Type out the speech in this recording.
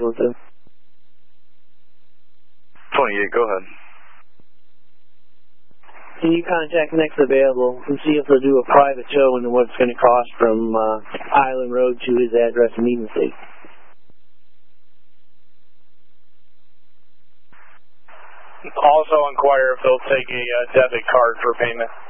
schedule it to? 28, go ahead. Can you contact Next Available and see if they'll do a private tow and what it's going to cost from Island Road to his address in Eden State? Also inquire if they'll take a debit card for payment.